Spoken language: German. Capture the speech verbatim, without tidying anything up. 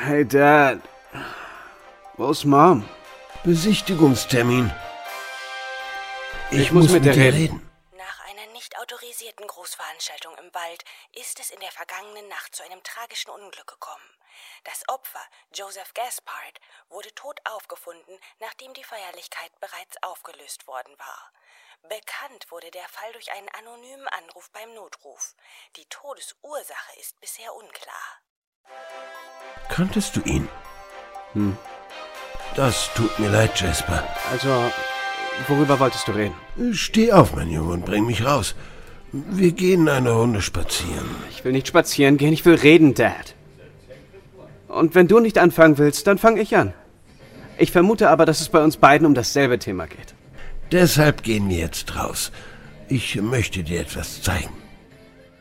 Hey, Dad. Wo ist Mom? Besichtigungstermin. Ich, ich muss, muss mit, mit dir reden. reden. Nach einer nicht autorisierten Großveranstaltung im Wald ist es in der vergangenen Nacht zu einem tragischen Unglück gekommen. Das Opfer, Joseph Gaspard, wurde tot aufgefunden, nachdem die Feierlichkeit bereits aufgelöst worden war. Bekannt wurde der Fall durch einen anonymen Anruf beim Notruf. Die Todesursache ist bisher unklar. Kanntest du ihn? Hm. Das tut mir leid, Jasper. Also, worüber wolltest du reden? Steh auf, mein Junge, und bring mich raus. Wir gehen eine Runde spazieren. Ich will nicht spazieren gehen, ich will reden, Dad. Und wenn du nicht anfangen willst, dann fange ich an. Ich vermute aber, dass es bei uns beiden um dasselbe Thema geht. Deshalb gehen wir jetzt raus. Ich möchte dir etwas zeigen.